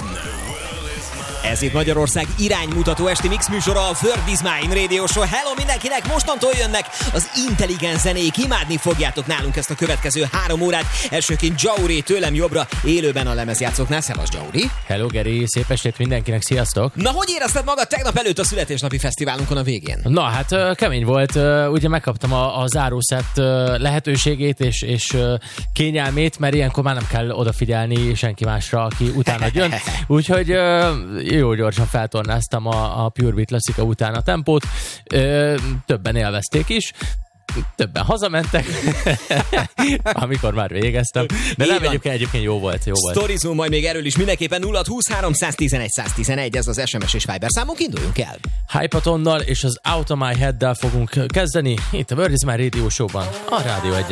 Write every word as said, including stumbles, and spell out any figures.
Ez itt Magyarország iránymutató esti mix műsora, a World is Mine Radio Show. Hello mindenkinek, mostantól jönnek az intelligens zenék, imádni fogjátok nálunk ezt a következő három órát. Elsőként Jauri tőlem jobbra, élőben a lemezjátszóknál. Szevasz, Jauri! Hello, Geri, szép estét mindenkinek, sziasztok! Na, hogy érezted magad tegnap előtt a születésnapi fesztiválunkon a végén? Na, hát kemény volt, ugye megkaptam a, a zárószett lehetőségét és, és kényelmét, mert ilyenkor már nem kell odafigyelni senki másra, aki utána jön. Úgyhogy jó gyorsan feltornáztam a, a Pure Beat Classica után a tempót, többen élvezték is, többen hazamentek, amikor már végeztem. De nem, egyébként, egyébként jó volt, jó volt. Sztorizunk majd még erről is mindenképpen. Nulla húsz háromszáztizenegy száztizenegy, ez az es em es és Viber számunk, induljunk el. Hypatonnal és az Out of My Head-del fogunk kezdeni itt a World is Mine Radio Show-ban, a Rádió egyen.